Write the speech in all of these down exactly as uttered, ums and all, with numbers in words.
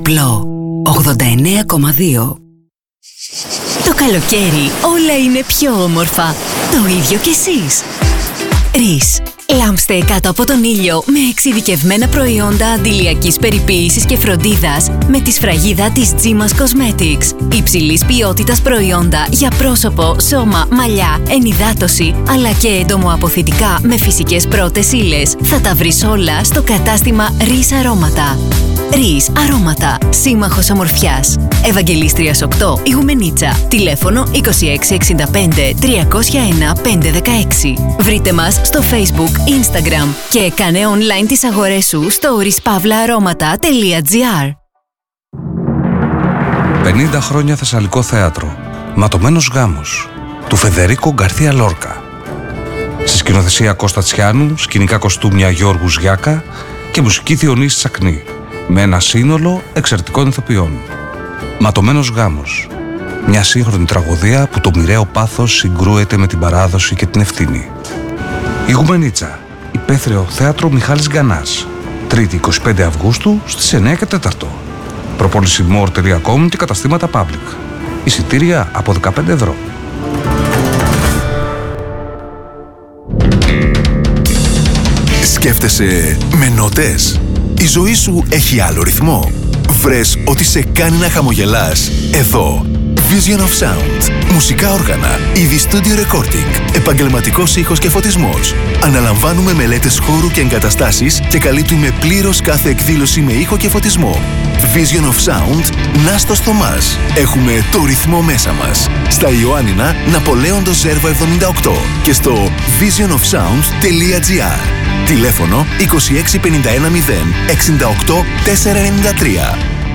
Γλο ογδόντα εννέα κόμμα δύο. Το καλοκαίρι όλα είναι πιο όμορφα. Το ίδιο κι εσείς. Ρίς. Λάμψτε κάτω από τον ήλιο με εξειδικευμένα προϊόντα αντιλιακής περιποίησης και φροντίδας με τη σφραγίδα της Τζίμας Cosmetics. Υψηλής ποιότητας προϊόντα για πρόσωπο, σώμα, μαλλιά, ενυδάτωση, αλλά και εντομοαποθητικά με φυσικές πρώτες ύλες. Θα τα βρεις όλα στο κατάστημα Ρίς Αρώματα. Ρίς Αρώματα. Σύμμαχος ομορφιάς. Ευαγγελίστριας οκτώ, Ιγουμενίτσα. Τηλέφωνο είκοσι έξι εξήντα πέντε τριακόσια ένα πεντακόσια δεκαέξι. Βρείτε μας στο Facebook, Instagram και κάνε online τις αγορές σου στο ρίς παύλα αρώματα τελεία τζι άρ. πενήντα χρόνια Θεσσαλικό θέατρο. Ματωμένος γάμος του Φεδερίκο Γκαρθία Λόρκα. Στη σκηνοθεσία Κώστα Τσιάνου, σκηνικά κοστούμια Γιώργου Γιάκα και μουσική Διονύση Τσακνή, με ένα σύνολο εξαιρετικών ηθοποιών. Ματωμένος γάμος. Μια σύγχρονη τραγωδία που το μοιραίο πάθος συγκρούεται με την παράδοση και την ευθύνη. Ιγουμενίτσα. Υπαίθριο θέατρο Μιχάλης Γκανάς. Τρίτη εικοστή πέμπτη Αυγούστου στις εννέα και τέσσερα. Προπόληση μορ τελεία κομ και καταστήματα Public. Εισιτήρια από δεκαπέντε ευρώ. Σκέφτεσαι με νότες? Η ζωή σου έχει άλλο ρυθμό? Βρες ότι σε κάνει να χαμογελάς εδώ. Vision of Sound. Μουσικά όργανα, είδη studio recording, επαγγελματικός ήχος και φωτισμός. Αναλαμβάνουμε μελέτες χώρου και εγκαταστάσεις και καλύπτουμε πλήρως κάθε εκδήλωση με ήχο και φωτισμό. Vision of Sound, Νάστος Θωμάς. Έχουμε το ρυθμό μέσα μας. Στα Ιωάννινα, Ναπολέοντος Ζέρβα εβδομήντα οκτώ και στο vision of sound τελεία τζι άρ. Τηλέφωνο είκοσι έξι πενήντα ένα μηδέν εξήντα οκτώ τετρακόσια ενενήντα τρία.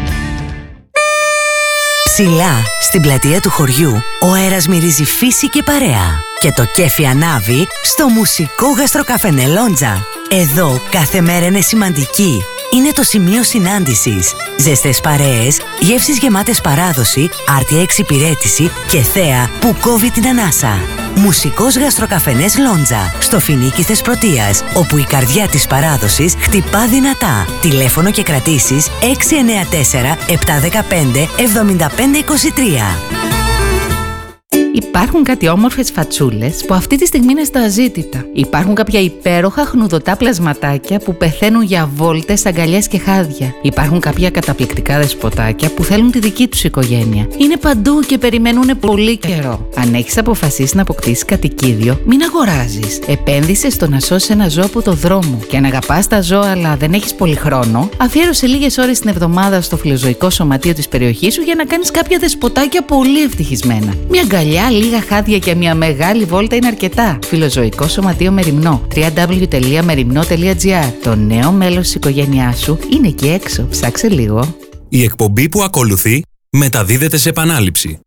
Ψηλά, στην πλατεία του χωριού, ο αέρας μυρίζει φύση και παρέα. Και το κέφι ανάβει στο μουσικό γαστροκαφενέ Λόντζα. Εδώ κάθε μέρα είναι σημαντική. Είναι το σημείο συνάντησης. Ζεστές παρέες, γεύσεις γεμάτες παράδοση, άρτια εξυπηρέτηση και θέα που κόβει την ανάσα. Μουσικός γαστροκαφενές Λόντζα, στο Φοινίκι Θεσπρωτείας, όπου η καρδιά της παράδοσης χτυπά δυνατά. Τηλέφωνο και κρατήσεις έξι εννέα τέσσερα επτά ένα πέντε εβδομήντα πέντε είκοσι τρία. Υπάρχουν κάτι όμορφες φατσούλες που αυτή τη στιγμή είναι στα αζήτητα. Υπάρχουν κάποια υπέροχα χνουδωτά πλασματάκια που πεθαίνουν για βόλτες, αγκαλιές και χάδια. Υπάρχουν κάποια καταπληκτικά δεσποτάκια που θέλουν τη δική τους οικογένεια. Είναι παντού και περιμένουν πολύ καιρό. Αν έχεις αποφασίσει να αποκτήσεις κατοικίδιο, μην αγοράζεις. Επένδυσε στο να σώσεις ένα ζώο από το δρόμο. Και αν αγαπάς τα ζώα αλλά δεν έχεις πολύ χρόνο, αφιέρωσε λίγες ώρες την εβδομάδα στο φιλοζωικό σωματείο της περιοχής σου για να κάνεις κάποια δεσποτάκια πολύ ευτυχισμένα. Μια αγκαλιά, λίγα χάδια και μια μεγάλη βόλτα είναι αρκετά. Φιλοζωικό Σωματείο Μεριμνό. double-u double-u double-u τελεία μεριμνό τελεία τζι άρ. Το νέο μέλος της οικογένειάς σου είναι εκεί έξω. Ψάξε λίγο. Η εκπομπή που ακολουθεί μεταδίδεται σε επανάληψη.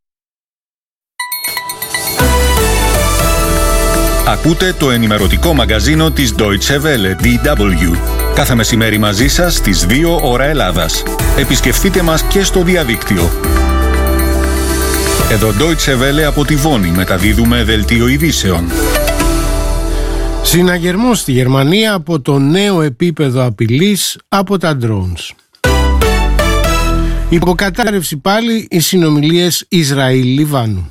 Ακούτε το ενημερωτικό μαγκαζίνο της Deutsche Welle, ντι ντάμπλιου. Κάθε μεσημέρι μαζί σας στις δύο ώρα Ελλάδας. Επισκεφτείτε μας και στο διαδίκτυο. Εδώ Deutsche Welle από τη Βόνη μεταδίδουμε δελτίο ειδήσεων. Συναγερμός στη Γερμανία από το νέο επίπεδο απειλής από τα drones. Υποκατάρρευση πάλι οι συνομιλίες Ισραήλ-Λιβάνου.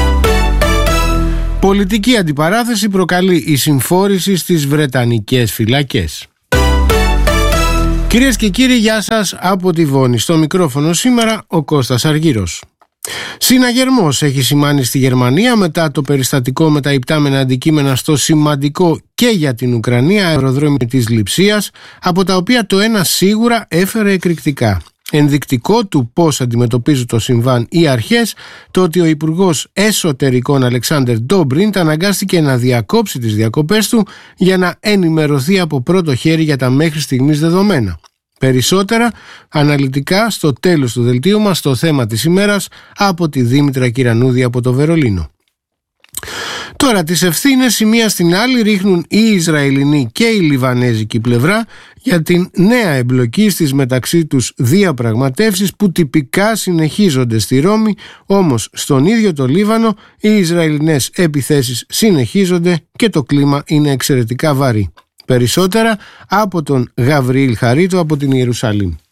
Πολιτική αντιπαράθεση προκαλεί η συμφόρηση στις βρετανικές φυλακές. Κυρίες και κύριοι, γεια σας από τη Βόνη. Στο μικρόφωνο σήμερα ο Κώστας Αργύρος. Συναγερμός έχει σημάνει στη Γερμανία μετά το περιστατικό με τα υπτάμενα αντικείμενα στο σημαντικό και για την Ουκρανία αεροδρόμιο της Λειψίας, από τα οποία το ένα σίγουρα έφερε εκρηκτικά. Ενδεικτικό του πώς αντιμετωπίζουν το συμβάν οι αρχές, το ότι ο Υπουργός Εσωτερικών Αλεξάντερ Ντόμπριντ αναγκάστηκε να διακόψει τις διακοπές του για να ενημερωθεί από πρώτο χέρι για τα μέχρι στιγμής δεδομένα. Περισσότερα αναλυτικά στο τέλος του δελτίου μας στο θέμα της ημέρας από τη Δήμητρα Κυρανούδη από το Βερολίνο. Τώρα τις ευθύνες η μία στην άλλη ρίχνουν η Ισραηλινή και η Λιβανέζικη πλευρά για την νέα εμπλοκή στις μεταξύ τους διαπραγματεύσεις που τυπικά συνεχίζονται στη Ρώμη, όμως στον ίδιο το Λίβανο οι Ισραηλινές επιθέσεις συνεχίζονται και το κλίμα είναι εξαιρετικά βαρύ. Περισσότερα από τον Γαβριήλ Χαρίτο από την Ιερουσαλήμ.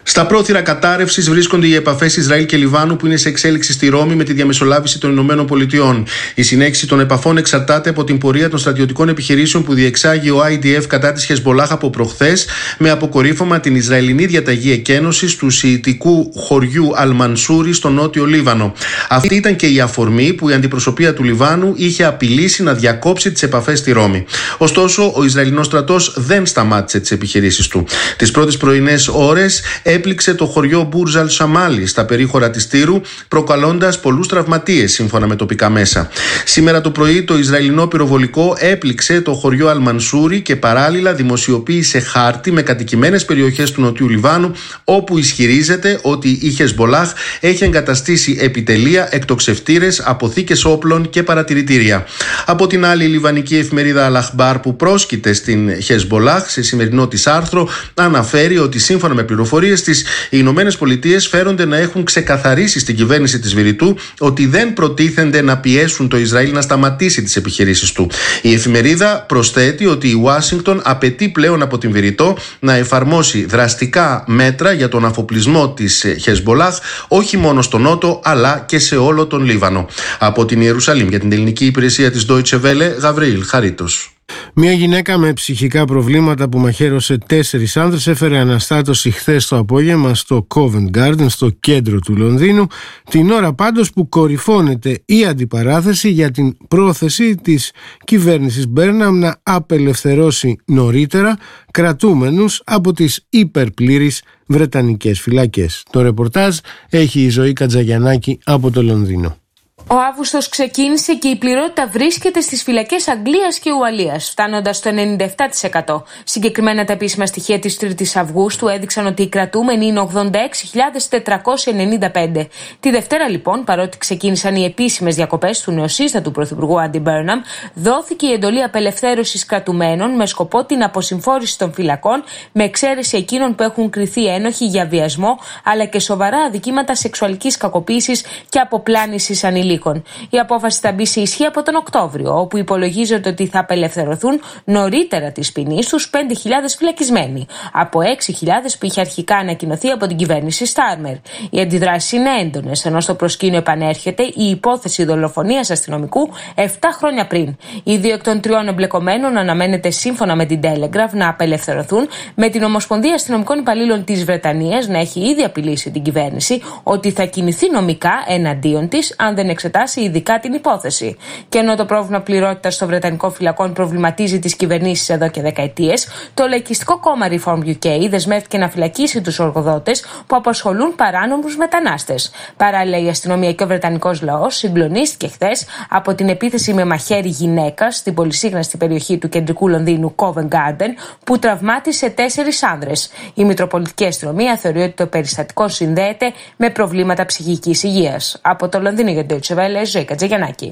Στα πρόθυρα κατάρρευσης βρίσκονται οι επαφές Ισραήλ και Λιβάνου, που είναι σε εξέλιξη στη Ρώμη με τη διαμεσολάβηση των Ηνωμένων Πολιτειών. Η συνέχιση των επαφών εξαρτάται από την πορεία των στρατιωτικών επιχειρήσεων που διεξάγει ο άι ντι εφ κατά της Χεσμολάχ από προχθές, με αποκορύφωμα την Ισραηλινή διαταγή εκένωσης του σιητικού χωριού Αλμανσούρι στο νότιο Λίβανο. Αυτή ήταν και η αφορμή που η αντιπροσωπεία του Λιβάνου είχε απειλήσει να διακόψει τις επαφές στη Ρώμη. Ωστόσο, ο Ισραηλινός στρατός δεν σταμάτησε τις επιχειρήσεις του. Τις πρώτες πρωινές ώρες έπληξε το χωριό Μπούρζ Αλ Σαμάλι στα περίχωρα της Τύρου, προκαλώντας πολλούς τραυματίες, σύμφωνα με τοπικά μέσα. Σήμερα το πρωί το Ισραηλινό πυροβολικό έπληξε το χωριό Αλμανσούρι και παράλληλα δημοσιοποίησε χάρτη με κατοικημένες περιοχές του νοτιού Λιβάνου, όπου ισχυρίζεται ότι η Χεσμολάχ έχει εγκαταστήσει επιτελεία, εκτοξευτήρες, αποθήκες όπλων και παρατηρητήρια. Από την άλλη, η λιβανική εφημερίδα Αλ-Αχμπάρ, που πρόσκειται στην Χεσμολάχ σε σημερινό της άρθρο, αναφέρει ότι σύμφωνα με πληροφορίες της, οι Ηνωμένες Πολιτείες φέρονται να έχουν ξεκαθαρίσει στην κυβέρνηση της Βηρητού ότι δεν προτίθενται να πιέσουν το Ισραήλ να σταματήσει τις επιχειρήσεις του. Η εφημερίδα προσθέτει ότι η Ουάσιγκτον απαιτεί πλέον από την Βηρητό να εφαρμόσει δραστικά μέτρα για τον αφοπλισμό της Χεσμολάχ, όχι μόνο στο νότο αλλά και σε όλο τον Λίβανο. Από την Ιερουσαλήμ για την ελληνική υπηρεσία της Deutsche Welle, Γαβριήλ Χαρίτος. Μια γυναίκα με ψυχικά προβλήματα που μαχαίρωσε τέσσερις άνδρες έφερε αναστάτωση χθες το απόγευμα στο Covent Garden, στο κέντρο του Λονδίνου, την ώρα πάντως που κορυφώνεται η αντιπαράθεση για την πρόθεση της κυβέρνησης Μπέρναμ να απελευθερώσει νωρίτερα κρατούμενους από τις υπερπλήρεις βρετανικές φυλακές. Το ρεπορτάζ έχει η Ζωή Κατζαγιαννάκη από το Λονδίνο. Ο Αύγουστος ξεκίνησε και η πληρότητα βρίσκεται στις φυλακές Αγγλίας και Ουαλίας, φτάνοντας στο ενενήντα επτά τοις εκατό. Συγκεκριμένα τα επίσημα στοιχεία της τρίτης Αυγούστου έδειξαν ότι οι κρατούμενοι είναι ογδόντα έξι χιλιάδες τετρακόσιοι ενενήντα πέντε. Τη Δευτέρα, λοιπόν, παρότι ξεκίνησαν οι επίσημες διακοπές του νεοσύστατου πρωθυπουργού Άντι Μπέρναμ, δόθηκε η εντολή απελευθέρωσης κρατουμένων με σκοπό την αποσυμφόρηση των φυλακών, με εξαίρεση εκείνων που έχουν κριθεί ένοχοι για βιασμό αλλά και σοβαρά αδικήματα σεξουαλικής κακοποίησης και αποπλάνησης ανηλίκων. Η απόφαση θα μπει σε ισχύ από τον Οκτώβριο, όπου υπολογίζεται ότι θα απελευθερωθούν νωρίτερα της ποινής τους πέντε χιλιάδες φυλακισμένοι, από έξι χιλιάδες που είχε αρχικά ανακοινωθεί από την κυβέρνηση Στάρμερ. Οι αντιδράσεις είναι έντονες, ενώ στο προσκήνιο επανέρχεται η υπόθεση δολοφονίας αστυνομικού επτά χρόνια πριν. Οι δύο εκ των τριών εμπλεκομένων αναμένεται, σύμφωνα με την Telegraph, να απελευθερωθούν, με την Ομοσπονδία Αστυνομικών Υπαλλήλων της Βρετανίας να έχει ήδη απειλήσει την κυβέρνηση ότι θα κινηθεί νομικά εναντίον της αν δεν εξετάσει ειδικά την υπόθεση. Και ενώ το πρόβλημα πληρότητας στο βρετανικό φυλακών προβληματίζει τις κυβερνήσεις εδώ και δεκαετίες, το λαϊκιστικό κόμμα Reform γιου κέι δεσμεύτηκε να φυλακίσει τους εργοδότες που απασχολούν παράνομους μετανάστες. Παράλληλα, η αστυνομία και ο βρετανικός λαός συγκλονίστηκε χθες από την επίθεση με μαχαίρι γυναίκας στην πολυσύχναστη περιοχή του κεντρικού Λονδίνου Covent Garden, που τραυμάτισε τέσσερις άνδρες. Η Μητροπολιτική Αστυνομία θεωρεί ότι το περιστατικό συνδέεται με προβλήματα ψυχικής υγείας. Από το Λονδίνο για Deutsche Welle, Ζωή Κατζαγιαννάκη.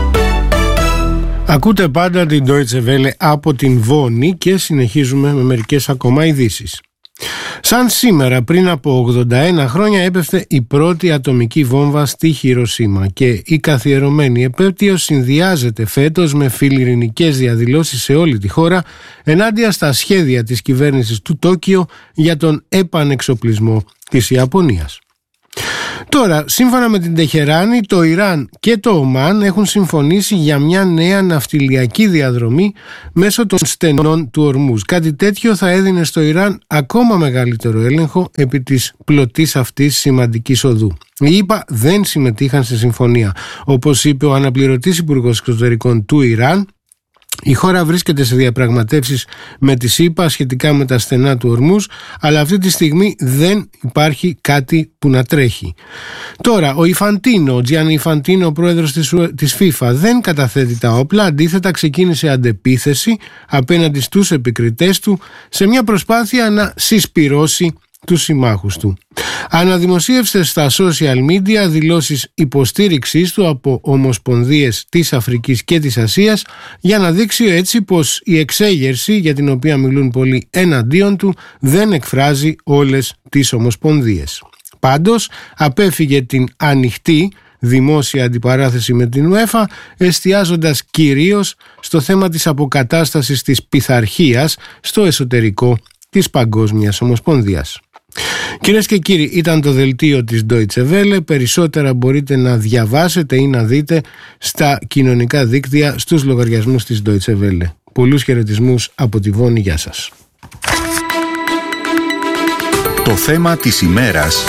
Ακούτε πάντα την Deutsche Welle από την Βόνη και συνεχίζουμε με μερικές ακόμα ειδήσεις. Σαν σήμερα πριν από ογδόντα ένα χρόνια έπεφτε η πρώτη ατομική βόμβα στη Χιροσίμα και η καθιερωμένη επέτειος συνδυάζεται φέτος με φιλιρινικές διαδηλώσεις σε όλη τη χώρα ενάντια στα σχέδια της κυβέρνησης του Τόκιο για τον επανεξοπλισμό της Ιαπωνίας. Τώρα, σύμφωνα με την Τεχεράνη, το Ιράν και το Ομάν έχουν συμφωνήσει για μια νέα ναυτιλιακή διαδρομή μέσω των στενών του Ορμούζ. Κάτι τέτοιο θα έδινε στο Ιράν ακόμα μεγαλύτερο έλεγχο επί της πλωτής αυτής σημαντικής οδού. Οι ΗΠΑ δεν συμμετείχαν στη συμφωνία. Όπως είπε ο αναπληρωτής υπουργός εξωτερικών του Ιράν, η χώρα βρίσκεται σε διαπραγματεύσεις με τις ΗΠΑ σχετικά με τα στενά του Ορμούζ, αλλά αυτή τη στιγμή δεν υπάρχει κάτι που να τρέχει. Τώρα, ο Ιφαντίνο, ο Τζιάννη Ιφαντίνο, ο πρόεδρος της, της FIFA, δεν καταθέτει τα όπλα, αντίθετα ξεκίνησε αντεπίθεση απέναντι στους επικριτές του σε μια προσπάθεια να συσπυρώσει τους συμμάχους του. Αναδημοσίευσε στα social media δηλώσεις υποστήριξής του από ομοσπονδίες της Αφρικής και της Ασίας για να δείξει έτσι πως η εξέγερση για την οποία μιλούν πολλοί εναντίον του δεν εκφράζει όλες τις ομοσπονδίες. Πάντως απέφυγε την ανοιχτή δημόσια αντιπαράθεση με την UEFA, εστιάζοντας κυρίως στο θέμα της αποκατάστασης της πειθαρχίας στο εσωτερικό της Παγκόσμιας Ομοσπονδίας. Κυρίες και κύριοι, ήταν το δελτίο της Deutsche Welle. Περισσότερα μπορείτε να διαβάσετε ή να δείτε στα κοινωνικά δίκτυα, στους λογαριασμούς της Deutsche Welle. Πολλούς χαιρετισμούς από τη Βόνη. Γεια σας. Το θέμα της ημέρας.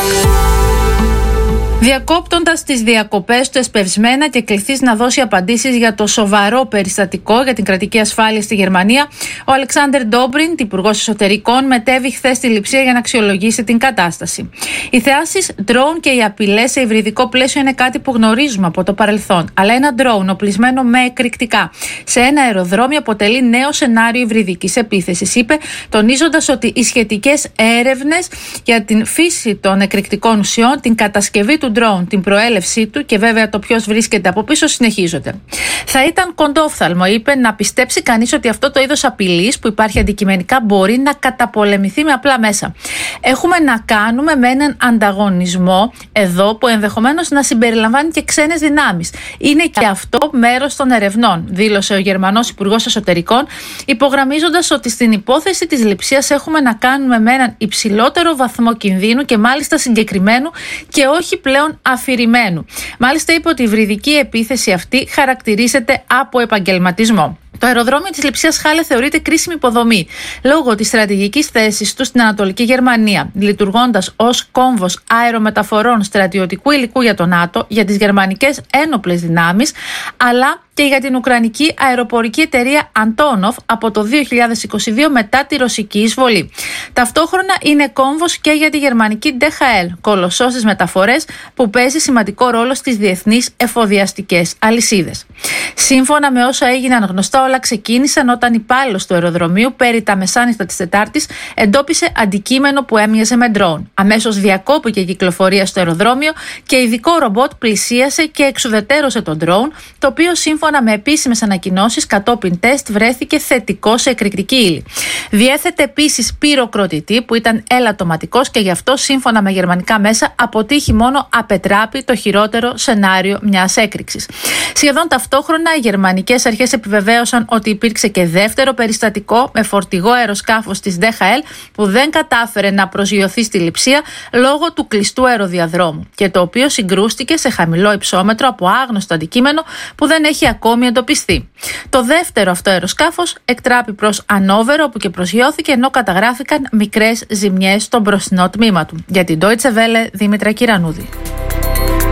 Διακόπτοντας τις διακοπές του εσπευσμένα και κληθείς να δώσει απαντήσεις για το σοβαρό περιστατικό για την κρατική ασφάλεια στη Γερμανία, ο Αλεξάντερ Ντόμπριντ, υπουργός εσωτερικών, μετέβη χθες στη Λειψία για να αξιολογήσει την κατάσταση. Οι θεάσεις drone και οι απειλές σε υβριδικό πλαίσιο είναι κάτι που γνωρίζουμε από το παρελθόν. Αλλά ένα drone οπλισμένο με εκρηκτικά σε ένα αεροδρόμιο αποτελεί νέο σενάριο υβριδικής επίθεσης, είπε, τονίζοντας ότι οι σχετικές έρευνες για την φύση των εκρηκτικών ουσιών, την κατασκευή του drone, την προέλευσή του και βέβαια το ποιος βρίσκεται από πίσω συνεχίζονται. Θα ήταν κοντόφθαλμο, είπε, να πιστέψει κανείς ότι αυτό το είδος απειλής που υπάρχει αντικειμενικά μπορεί να καταπολεμηθεί με απλά μέσα. Έχουμε να κάνουμε με έναν ανταγωνισμό εδώ που ενδεχομένως να συμπεριλαμβάνει και ξένες δυνάμεις. Είναι και αυτό μέρος των ερευνών, δήλωσε ο Γερμανός Υπουργός Εσωτερικών, υπογραμμίζοντας ότι στην υπόθεση της Λειψίας έχουμε να κάνουμε με έναν υψηλότερο βαθμό κινδύνου και μάλιστα συγκεκριμένου και όχι πλέον αφηρημένου. Μάλιστα είπε ότι η υβριδική επίθεση αυτή χαρακτηρίζεται από επαγγελματισμό. Το αεροδρόμιο της Λειψίας Χάλε θεωρείται κρίσιμη υποδομή λόγω της στρατηγικής θέσης του στην Ανατολική Γερμανία, λειτουργώντας ως κόμβος αερομεταφορών στρατιωτικού υλικού για το ΝΑΤΟ, για τις γερμανικές ένοπλες δυνάμεις, αλλά και για την Ουκρανική αεροπορική εταιρεία Antonov από το δύο χιλιάδες είκοσι δύο μετά τη ρωσική εισβολή. Ταυτόχρονα είναι κόμβος και για τη γερμανική ντι έιτς ελ, κολοσσός στις μεταφορές που παίζει σημαντικό ρόλο στις διεθνείς εφοδιαστικές αλυσίδες. Σύμφωνα με όσα έγιναν γνωστά, όλα ξεκίνησαν όταν υπάλληλος του αεροδρομίου περί τα μεσάνυχτα της Τετάρτης εντόπισε αντικείμενο που έμοιαζε με ντρόουν. Αμέσως διακόπηκε η κυκλοφορία στο αεροδρόμιο και ειδικό ρομπότ πλησίασε και εξουδετέρωσε τον ντρόουν, το οποίο σύμφωνα με επίσημες ανακοινώσεις κατόπιν τεστ βρέθηκε θετικό σε εκρηκτική ύλη. Διέθετε επίσης πυροκροτητή που ήταν ελαττωματικός και γι' αυτό σύμφωνα με γερμανικά μέσα αποτύχει μόνο απετράπει το χειρότερο σενάριο μιας έκρηξης. Σχεδόν ταυτόχρονα οι γερμανικές αρχές επιβεβαίωσαν ότι υπήρξε και δεύτερο περιστατικό με φορτηγό αεροσκάφος της ντι έιτς ελ που δεν κατάφερε να προσγειωθεί στη Λειψία λόγω του κλειστού αεροδιαδρόμου και το οποίο συγκρούστηκε σε χαμηλό υψόμετρο από άγνωστο αντικείμενο που δεν έχει ακόμη εντοπιστεί. Το δεύτερο αυτό αεροσκάφος εκτράπη προς Ανόβερο όπου και προσγειώθηκε ενώ καταγράφηκαν μικρές ζημιές στο μπροστινό τμήμα του. Για την Deutsche Welle, Δήμητρα Κυρανούδη.